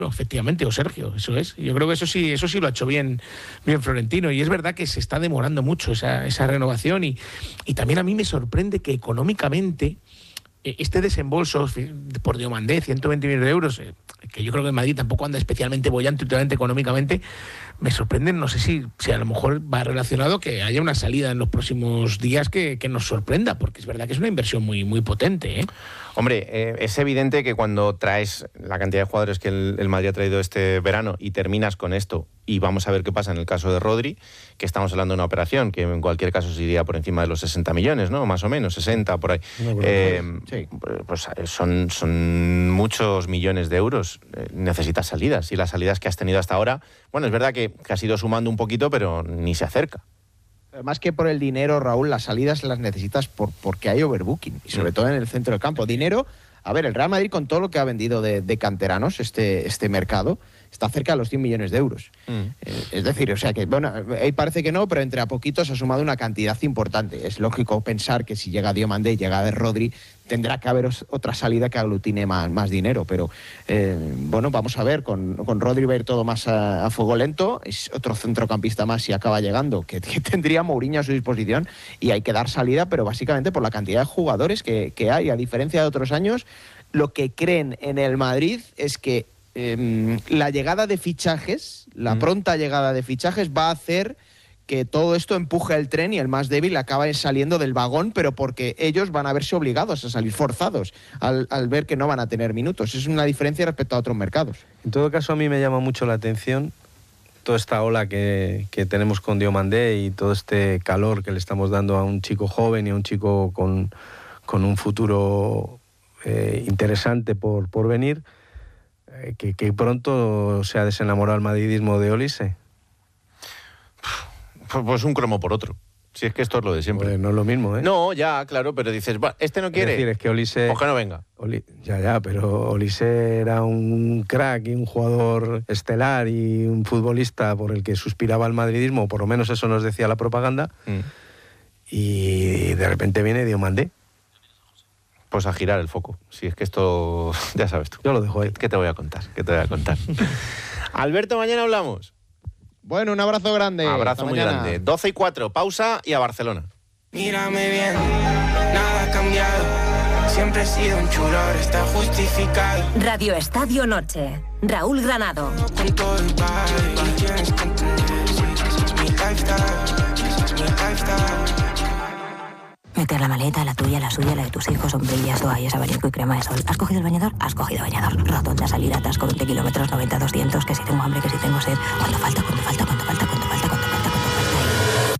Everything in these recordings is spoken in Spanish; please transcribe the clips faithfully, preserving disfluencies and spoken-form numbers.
No, efectivamente, o Sergio, eso es. Yo creo que eso sí, eso sí lo ha hecho bien, bien Florentino. Y es verdad que se está demorando mucho esa, esa renovación. Y, y también a mí me sorprende que económicamente este desembolso por Diomandé, ciento veinte millones de euros, que yo creo que en Madrid tampoco anda especialmente bollante últimamente económicamente, me sorprende, no sé si, si a lo mejor va relacionado que haya una salida en los próximos días que, que nos sorprenda, porque es verdad que es una inversión muy, muy potente, ¿eh? Hombre, eh, es evidente que cuando traes la cantidad de jugadores que el, el Madrid ha traído este verano y terminas con esto, y vamos a ver qué pasa en el caso de Rodri, que estamos hablando de una operación que en cualquier caso se iría por encima de los sesenta millones, ¿no? Más o menos, sesenta por ahí. No, eh, sí. Pues son, son muchos millones de euros. Eh, necesitas salidas, y las salidas que has tenido hasta ahora, bueno, es verdad que, que has ido sumando un poquito, pero ni se acerca. Más que por el dinero, Raúl, las salidas las necesitas por, porque hay overbooking, y sobre todo en el centro del campo. Dinero, a ver, el Real Madrid con todo lo que ha vendido de, de canteranos este, este mercado, está cerca de los cien millones de euros. Mm. Eh, es decir, o sea que, bueno, ahí parece que no, pero entre a poquitos ha sumado una cantidad importante. Es lógico pensar que si llega Diomandé y llega Rodri, tendrá que haber otra salida que aglutine más, más dinero. Pero, eh, bueno, vamos a ver, con, con Rodri va a ir todo más a, a fuego lento. Es otro centrocampista más si acaba llegando, que, que tendría Mourinho a su disposición, y hay que dar salida, pero básicamente por la cantidad de jugadores que, que hay. A diferencia de otros años, lo que creen en el Madrid es que Eh, la llegada de fichajes, la mm. pronta llegada de fichajes va a hacer que todo esto empuje el tren y el más débil acabe saliendo del vagón, pero porque ellos van a verse obligados a salir forzados al, al ver que no van a tener minutos. Es una diferencia respecto a otros mercados. En todo caso, a mí me llama mucho la atención toda esta ola que, que tenemos con Diomandé y todo este calor que le estamos dando a un chico joven y a un chico con, con un futuro eh, interesante por, por venir. Que, que pronto se ha desenamorado el madridismo de Olise. Pues un cromo por otro. Si es que esto es lo de siempre. Pues no es lo mismo, ¿eh? No, ya, claro, pero dices, va, este no quiere. Es decir, es que Olise... Pues que no venga. Oli... Ya, ya, pero Olise era un crack y un jugador estelar y un futbolista por el que suspiraba el madridismo, por lo menos eso nos decía la propaganda, mm. y de repente viene Diomandé. Pues a girar el foco. Si es que esto, ya sabes tú. Yo lo dejo ahí. ¿Qué te voy a contar? ¿Qué te voy a contar? Alberto, mañana hablamos. Bueno, un abrazo grande. Abrazo muy mañana. grande. doce y cuatro, pausa y a Barcelona. Mírame bien, nada ha cambiado. Siempre he sido un chulo, ahora está justificado. Radio Estadio Noche. Raúl Granado. Con todo el baile, tienes que entender. Mi lifestyle, mi lifestyle. Meter la maleta, la tuya, la suya, la de tus hijos, sombrillas, toallas, abanico y crema de sol. ¿Has cogido el bañador? Has cogido bañador. Rotonda, salida, atasco, veinte kilómetros, noventa, doscientos, que si tengo hambre, que si tengo sed. ¿Cuánto falta? ¿Cuánto falta? ¿Cuánto falta? ¿Cuánto falta? ¿Cuánto falta? ¿Cuánto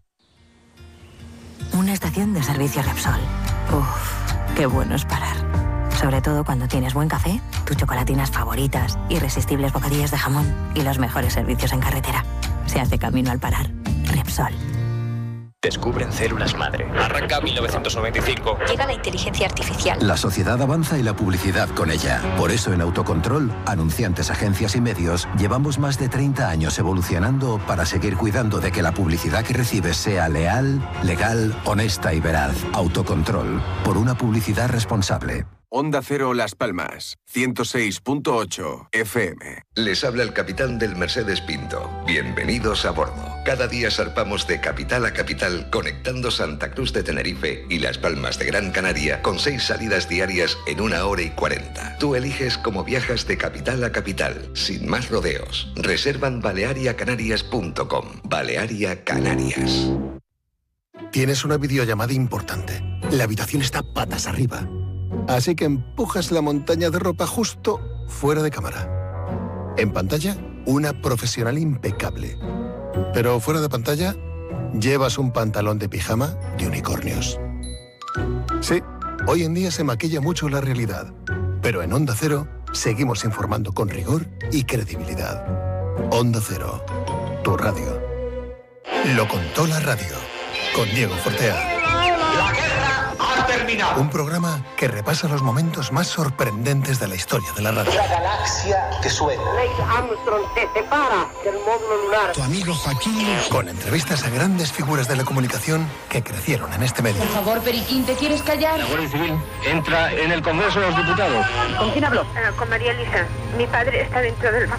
falta? Una estación de servicio Repsol. Uff, qué bueno es parar. Sobre todo cuando tienes buen café, tus chocolatinas favoritas, irresistibles bocadillas de jamón y los mejores servicios en carretera. Se hace camino al parar. Repsol. Descubren células madre. Arranca mil novecientos noventa y cinco. Llega la inteligencia artificial. La sociedad avanza y la publicidad con ella. Por eso en Autocontrol, anunciantes, agencias y medios, llevamos más de treinta años evolucionando para seguir cuidando de que la publicidad que recibes sea leal, legal, honesta y veraz. Autocontrol, por una publicidad responsable. Onda Cero Las Palmas, ciento seis punto ocho F M. Les habla el capitán del Mercedes Pinto. Bienvenidos a bordo. Cada día zarpamos de capital a capital, conectando Santa Cruz de Tenerife y Las Palmas de Gran Canaria con seis salidas diarias en una hora y cuarenta. Tú eliges cómo viajas de capital a capital, sin más rodeos. Reservan balearia canarias punto com. Balearia Canarias. Tienes una videollamada importante. La habitación está patas arriba. Así que empujas la montaña de ropa justo fuera de cámara. En pantalla, una profesional impecable. Pero fuera de pantalla, llevas un pantalón de pijama de unicornios. Sí, hoy en día se maquilla mucho la realidad. Pero en Onda Cero, seguimos informando con rigor y credibilidad. Onda Cero, tu radio. Lo contó la radio, con Diego Fortea. Un programa que repasa los momentos más sorprendentes de la historia de la radio. La galaxia que suena. Neil Armstrong se separa del módulo lunar. Tu amigo Joaquín. Con entrevistas a grandes figuras de la comunicación que crecieron en este medio. Por favor, Periquín, ¿te quieres callar? La Guardia Civil entra en el Congreso de los Diputados. ¿Con quién habló? Uh, con María Elisa. Mi padre está dentro del mar.